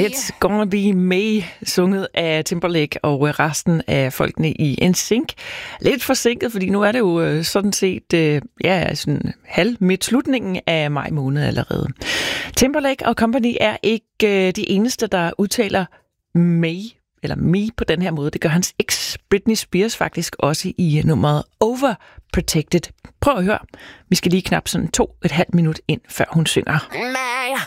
It's Gonna Be Me, sunget af Timberlake og resten af folkene i NSYNC. Lidt forsinket, fordi nu er det jo sådan set sådan midt slutningen af maj måned allerede. Timberlake og Company er ikke de eneste, der udtaler May eller Me på den her måde. Det gør hans eks Britney Spears faktisk også i nummeret Overprotected. Prøv at høre. Vi skal lige knap sådan 2,5 minut ind, før hun synger. May,